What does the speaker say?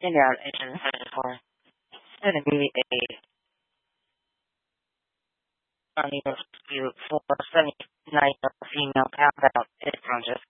Inbound engine 74. And immediate on the 479 female outbound is conscious.